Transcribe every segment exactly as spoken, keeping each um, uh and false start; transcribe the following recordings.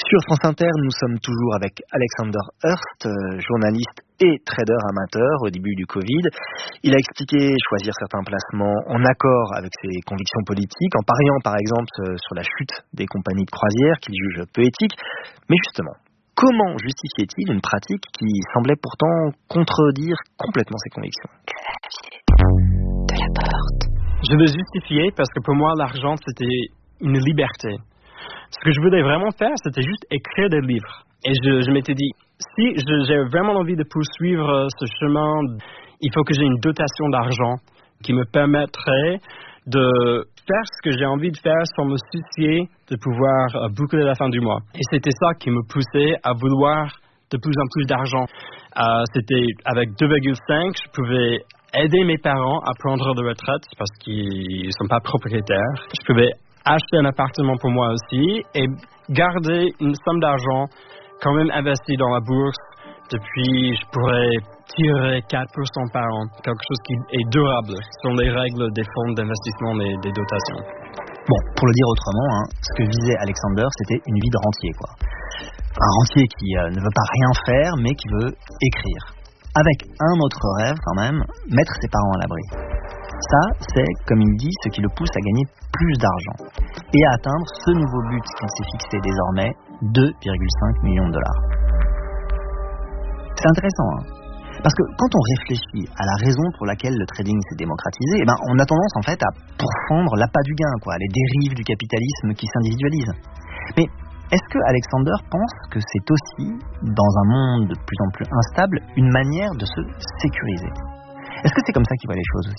Sur France Inter, nous sommes toujours avec Alexander Hurst, euh, journaliste et trader amateur au début du Covid. Il a expliqué choisir certains placements en accord avec ses convictions politiques, en pariant par exemple sur la chute des compagnies de croisière qu'il juge peu éthique. Mais justement, comment justifiait-il une pratique qui semblait pourtant contredire complètement ses convictions ? De la porte. Je le justifiais parce que pour moi, l'argent, c'était une liberté. Ce que je voulais vraiment faire, c'était juste écrire des livres. Et je, je m'étais dit, si je, j'ai vraiment envie de poursuivre ce chemin, il faut que j'ai une dotation d'argent qui me permettrait de faire ce que j'ai envie de faire sans me soucier de pouvoir boucler la fin du mois. Et c'était ça qui me poussait à vouloir de plus en plus d'argent. Euh, c'était avec deux virgule cinq, je pouvais aider mes parents à prendre de retraite parce qu'ils ne sont pas propriétaires. Je pouvais acheter un appartement pour moi aussi et garder une somme d'argent quand même investie dans la bourse. Depuis, je pourrais tirer quatre pour cent par an, quelque chose qui est durable. Ce sont les règles des fonds d'investissement et des dotations. Bon, pour le dire autrement, hein, ce que visait Alexander, c'était une vie de rentier, quoi. Un rentier qui euh, ne veut pas rien faire, mais qui veut écrire. Avec un autre rêve, quand même, mettre ses parents à l'abri. Ça, c'est, comme il dit, ce qui le pousse à gagner plus d'argent et à atteindre ce nouveau but qu'il s'est fixé désormais, deux virgule cinq millions de dollars. C'est intéressant, hein, parce que quand on réfléchit à la raison pour laquelle le trading s'est démocratisé, eh ben, on a tendance en fait à pourfendre l'appât du gain, quoi, les dérives du capitalisme qui s'individualisent. Mais est-ce que Alexander pense que c'est aussi, dans un monde de plus en plus instable, une manière de se sécuriser ? Est-ce que c'est comme ça qu'il voit les choses aussi ?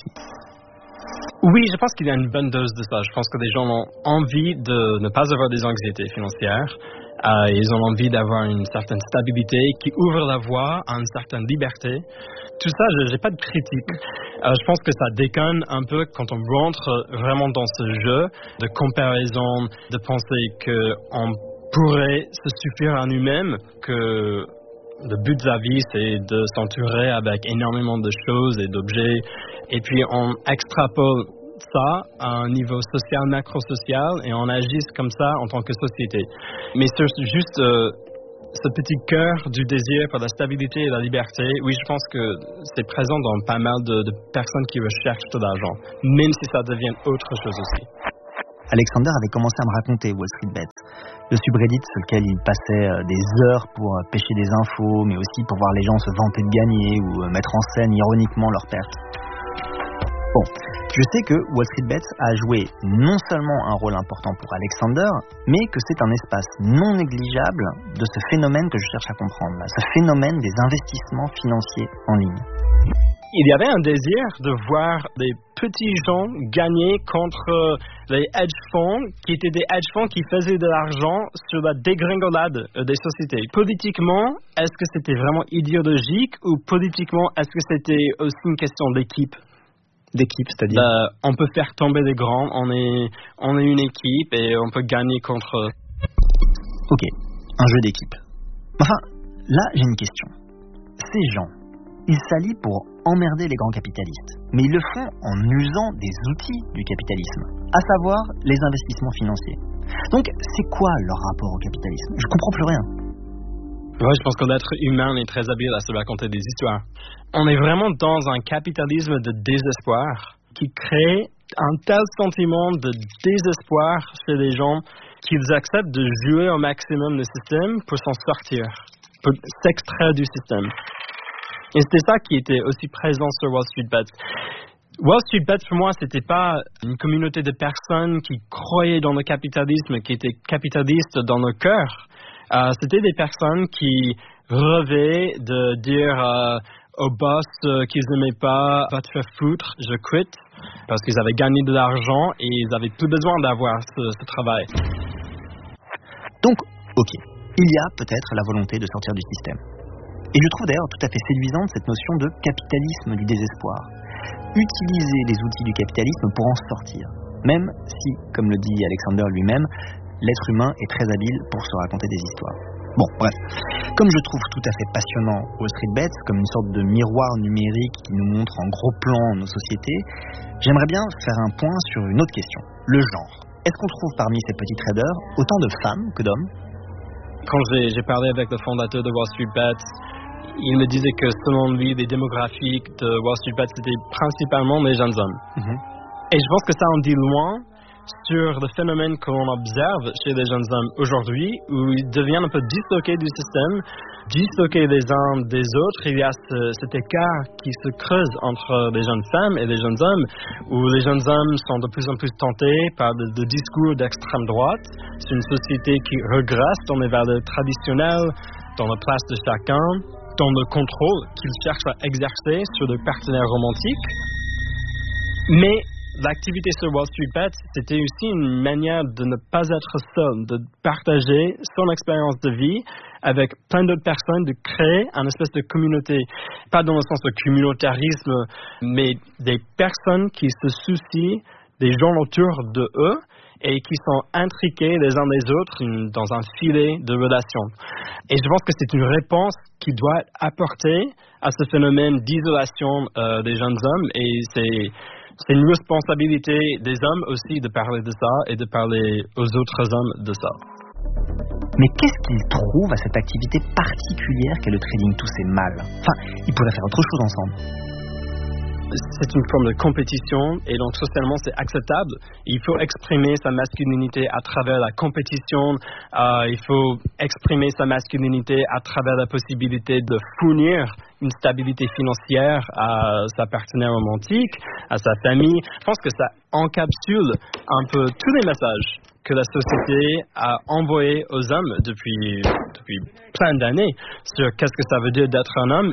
Oui, je pense qu'il y a une bonne dose de ça. Je pense que les gens ont envie de ne pas avoir des anxiétés financières. Euh, ils ont envie d'avoir une certaine stabilité qui ouvre la voie à une certaine liberté. Tout ça, je n'ai pas de critique. Euh, je pense que ça déconne un peu quand on rentre vraiment dans ce jeu de comparaison, de penser qu'on pourrait se suffire à nous-mêmes, que le but de la vie, c'est de s'entourer avec énormément de choses et d'objets. Et puis, on extrapole ça à un niveau social, macro-social, et on agit comme ça en tant que société. Mais c'est juste euh, ce petit cœur du désir pour la stabilité et la liberté, oui, je pense que c'est présent dans pas mal de, de personnes qui recherchent de l'argent, même si ça devient autre chose aussi. Alexander avait commencé à me raconter Wall Street Bets, le subreddit sur lequel il passait des heures pour pêcher des infos, mais aussi pour voir les gens se vanter de gagner ou mettre en scène ironiquement leurs pertes. Bon, je sais que Wall Street Bets a joué non seulement un rôle important pour Alexander, mais que c'est un espace non négligeable de ce phénomène que je cherche à comprendre, là, ce phénomène des investissements financiers en ligne. Il y avait un désir de voir des petits gens gagner contre les hedge funds, qui étaient des hedge funds qui faisaient de l'argent sur la dégringolade des sociétés. Politiquement, est-ce que c'était vraiment idéologique ou politiquement, est-ce que c'était aussi une question d'équipe ? D'équipe, c'est-à-dire euh, on peut faire tomber des grands, on est, on est une équipe et on peut gagner contre... Ok, un jeu d'équipe. Enfin, là, j'ai une question. Ces gens, ils s'allient pour emmerder les grands capitalistes, mais ils le font en usant des outils du capitalisme, à savoir les investissements financiers. Donc, c'est quoi leur rapport au capitalisme ? Je comprends plus rien. Ouais, je pense que l'être humain est très habile à se raconter des histoires. On est vraiment dans un capitalisme de désespoir qui crée un tel sentiment de désespoir chez les gens qu'ils acceptent de jouer au maximum le système pour s'en sortir, pour s'extraire du système. Et c'était ça qui était aussi présent sur Wall Street Bets. Wall Street Bets, pour moi, c'était pas une communauté de personnes qui croyaient dans le capitalisme, qui étaient capitalistes dans leur cœur. Euh, c'était des personnes qui rêvaient de dire euh, au boss euh, qu'ils n'aimaient pas, va te faire foutre, je quitte, parce qu'ils avaient gagné de l'argent et ils avaient plus besoin d'avoir ce, ce travail. Donc, ok, il y a peut-être la volonté de sortir du système. Et je trouve d'ailleurs tout à fait séduisante cette notion de capitalisme du désespoir. Utiliser les outils du capitalisme pour en sortir, même si, comme le dit Alexander lui-même, l'être humain est très habile pour se raconter des histoires. Bon, bref. Comme je trouve tout à fait passionnant Wall Street Bets, comme une sorte de miroir numérique qui nous montre en gros plan nos sociétés, j'aimerais bien faire un point sur une autre question, le genre. Est-ce qu'on trouve parmi ces petits traders autant de femmes que d'hommes ? quand j'ai, j'ai parlé avec le fondateur de Wall Street Bets, il me disait que selon lui, les démographiques de Wall Street Bets, c'était principalement les jeunes hommes. Mm-hmm. Et je pense que ça en dit loin sur le phénomène que l'on observe chez les jeunes hommes aujourd'hui, où ils deviennent un peu disloqués du système, disloqués les uns des autres. Il y a ce, cet écart qui se creuse entre les jeunes femmes et les jeunes hommes, où les jeunes hommes sont de plus en plus tentés par le, le discours d'extrême droite. C'est une société qui regresse dans les valeurs traditionnelles, dans la place de chacun, dans le contrôle qu'ils cherchent à exercer sur leurs partenaires romantiques. Mais l'activité sur Wall Street Bets, c'était aussi une manière de ne pas être seul, de partager son expérience de vie avec plein d'autres personnes, de créer une espèce de communauté. Pas dans le sens de communautarisme, mais des personnes qui se soucient des gens autour de eux et qui sont intriqués les uns des autres dans un filet de relations. Et je pense que c'est une réponse qui doit être apportée à ce phénomène d'isolation euh, des jeunes hommes, et c'est C'est une responsabilité des hommes aussi de parler de ça et de parler aux autres hommes de ça. Mais qu'est-ce qu'ils trouvent à cette activité particulière qu'est le trading tous ces mâles ? Enfin, ils pourraient faire autre chose ensemble. C'est une forme de compétition et donc socialement c'est acceptable. Il faut exprimer sa masculinité à travers la compétition. Euh, il faut exprimer sa masculinité à travers la possibilité de fournir une stabilité financière à sa partenaire romantique, à sa famille. Je pense que ça encapsule un peu tous les messages que la société a envoyés aux hommes depuis, depuis plein d'années sur qu'est-ce que ça veut dire d'être un homme.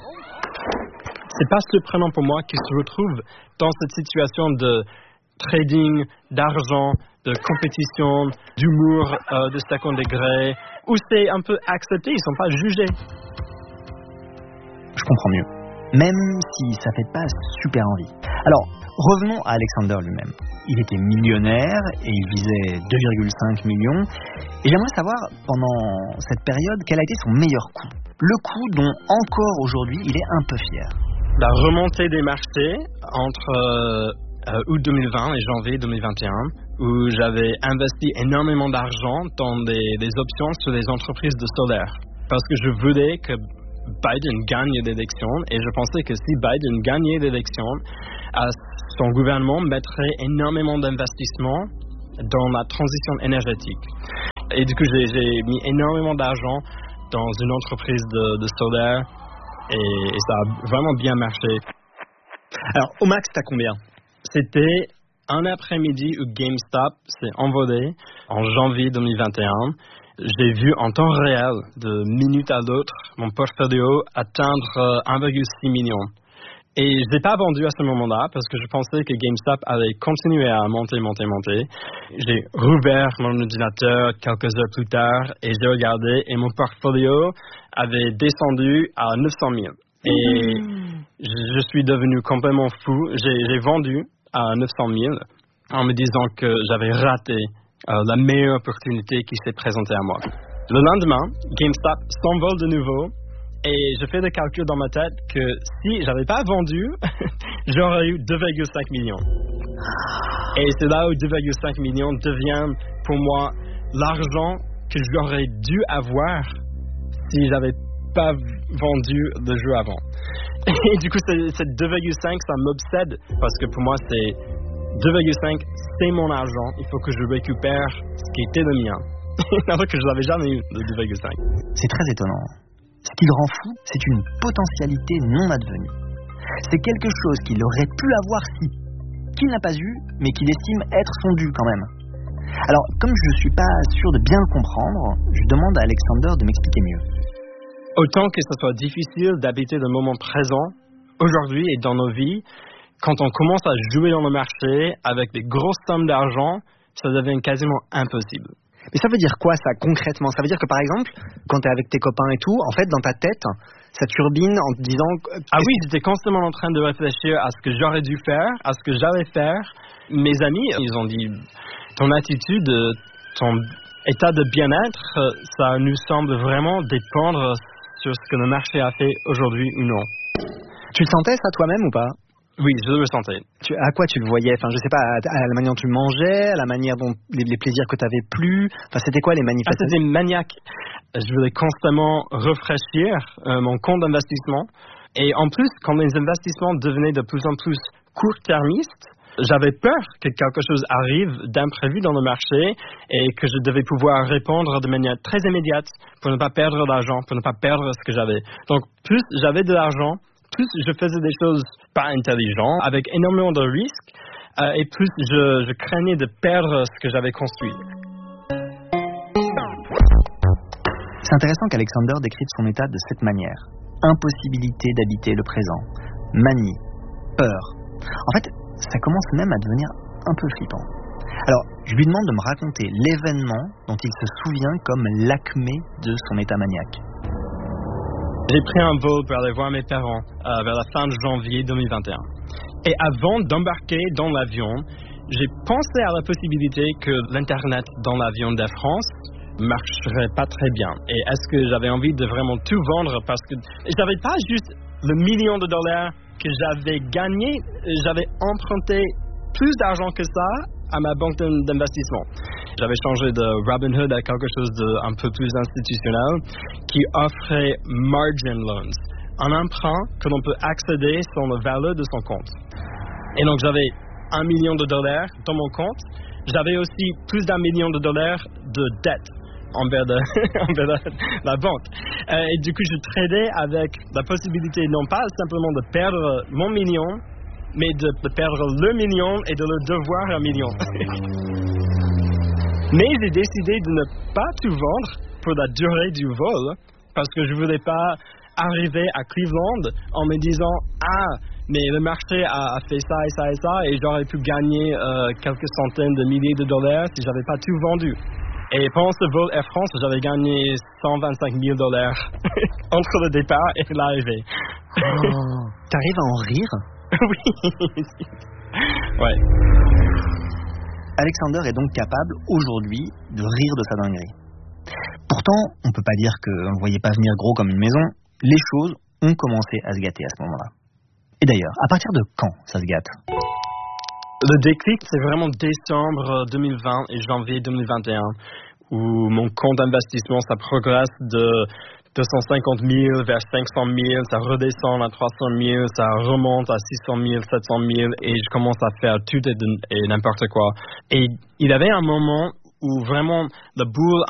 C'est pas surprenant pour moi qu'ils se retrouvent dans cette situation de trading, d'argent, de compétition, d'humour euh, de second degré, où c'est un peu accepté, ils sont pas jugés. Je comprends mieux, même si ça fait pas super envie. Alors, revenons à Alexander lui-même. Il était millionnaire et il visait deux virgule cinq millions. Et j'aimerais savoir, pendant cette période, quel a été son meilleur coup. Le coup dont encore aujourd'hui il est un peu fier. La remontée des marchés entre euh, août deux mille vingt et janvier deux mille vingt et un, où j'avais investi énormément d'argent dans des, des options sur les entreprises de solaire. Parce que je voulais que Biden gagne l'élection, et je pensais que si Biden gagnait l'élection, euh, son gouvernement mettrait énormément d'investissements dans la transition énergétique. Et du coup, j'ai, j'ai mis énormément d'argent dans une entreprise de, de solaire, et, et ça a vraiment bien marché. Alors, au max, t'as combien ? C'était un après-midi où GameStop s'est envolé en janvier deux mille vingt et un. J'ai vu en temps réel, de minute à l'autre, mon portfolio atteindre un virgule six million. Et je n'ai pas vendu à ce moment-là parce que je pensais que GameStop allait continuer à monter, monter, monter. J'ai rouvert mon ordinateur quelques heures plus tard et j'ai regardé et mon portfolio avait descendu à neuf cent mille. Et mmh. je suis devenu complètement fou. J'ai, j'ai vendu à neuf cent mille en me disant que j'avais raté euh, la meilleure opportunité qui s'est présentée à moi. Le lendemain, GameStop s'envole de nouveau. Et je fais le calcul dans ma tête que si j'avais pas vendu, j'aurais eu deux virgule cinq millions. Et c'est là où deux virgule cinq millions devient pour moi l'argent que j'aurais dû avoir si j'avais pas vendu le jeu avant. Et du coup, cette deux virgule cinq, ça m'obsède parce que pour moi, c'est deux virgule cinq, c'est mon argent. Il faut que je récupère ce qui était le mien. Alors que je n'avais jamais eu de deux virgule cinq. C'est très étonnant. Ce qui le rend fou, c'est une potentialité non advenue. C'est quelque chose qu'il aurait pu avoir si, qu'il n'a pas eu, mais qu'il estime être son dû quand même. Alors, comme je ne suis pas sûr de bien le comprendre, je demande à Alexander de m'expliquer mieux. Autant que ce soit difficile d'habiter le moment présent, aujourd'hui et dans nos vies, quand on commence à jouer dans le marché avec des grosses sommes d'argent, ça devient quasiment impossible. Mais ça veut dire quoi, ça, concrètement ? Ça veut dire que, par exemple, quand tu es avec tes copains et tout, en fait, dans ta tête, ça turbine en te disant... Ah oui, j'étais constamment en train de réfléchir à ce que j'aurais dû faire, à ce que j'allais faire. Mes amis, ils ont dit, ton attitude, ton état de bien-être, ça nous semble vraiment dépendre sur ce que le marché a fait aujourd'hui ou non. Tu le sentais, ça, toi-même, ou pas ? Oui, je le sentais. Tu, à quoi tu le voyais ? Enfin, je sais pas, à, à la manière dont tu mangeais, à la manière dont les, les plaisirs que tu avais plus. Enfin, c'était quoi les manifestations ? Ah, c'était maniaque. Je voulais constamment rafraîchir euh, mon compte d'investissement. Et en plus, quand les investissements devenaient de plus en plus court-termistes, j'avais peur que quelque chose arrive d'imprévu dans le marché et que je devais pouvoir répondre de manière très immédiate pour ne pas perdre d'argent, pour ne pas perdre ce que j'avais. Donc, plus j'avais de l'argent, plus je faisais des choses pas intelligentes, avec énormément de risques, euh, et plus je, je craignais de perdre ce que j'avais construit. C'est intéressant qu'Alexander décrive son état de cette manière. Impossibilité d'habiter le présent, manie, peur. En fait, ça commence même à devenir un peu flippant. Alors, je lui demande de me raconter l'événement dont il se souvient comme l'acmé de son état maniaque. J'ai pris un vol pour aller voir mes parents euh, vers la fin de janvier deux mille vingt et un. Et avant d'embarquer dans l'avion, j'ai pensé à la possibilité que l'Internet dans l'avion d'Air France marcherait pas très bien. Et est-ce que j'avais envie de vraiment tout vendre parce que j'avais pas juste le million de dollars que j'avais gagné, j'avais emprunté plus d'argent que ça à ma banque d'investissement. J'avais changé de Robinhood à quelque chose d'un peu plus institutionnel qui offrait margin loans, un emprunt que l'on peut accéder sur la valeur de son compte. Et donc j'avais un million de dollars dans mon compte. J'avais aussi plus d'un million de dollars de dette envers, de, envers la, la banque. Euh, et du coup, je tradais avec la possibilité non pas simplement de perdre mon million, mais de, de perdre le million et de le devoir un million. Mais j'ai décidé de ne pas tout vendre pour la durée du vol, parce que je ne voulais pas arriver à Cleveland en me disant « Ah, mais le marché a, a fait ça et ça et ça, et j'aurais pu gagner euh, quelques centaines de milliers de dollars si je n'avais pas tout vendu. » Et pendant ce vol Air France, j'avais gagné cent vingt-cinq mille dollars entre le départ et l'arrivée. Oh, t'arrives à en rire? Oui. Ouais. Alexander est donc capable, aujourd'hui, de rire de sa dinguerie. Pourtant, on ne peut pas dire qu'on ne voyait pas venir gros comme une maison. Les choses ont commencé à se gâter à ce moment-là. Et d'ailleurs, à partir de quand ça se gâte? Le déclic, c'est vraiment décembre deux mille vingt et janvier deux mille vingt et un, où mon compte d'investissement, ça progresse de deux cent cinquante mille vers cinq cent mille, ça redescend à trois cent mille, ça remonte à six cent mille, sept cent mille, et je commence à faire tout et, et n'importe quoi. Et il y avait un moment où vraiment la boule